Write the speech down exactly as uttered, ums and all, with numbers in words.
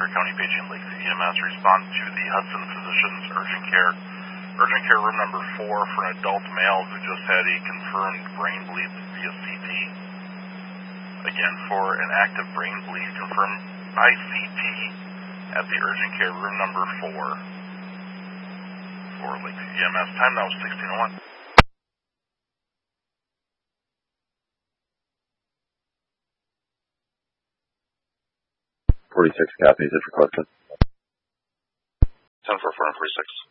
Stark County paging Lakeview E M S response to the Hudson Physicians urgent care. Urgent care room number four for an adult male who just had a confirmed brain bleed via C T. Again, for an active brain bleed confirmed by C T at the urgent care room number four for Lakeview E M S. Time now is sixteen oh one. forty-six copies if requested. ten four four and forty-six.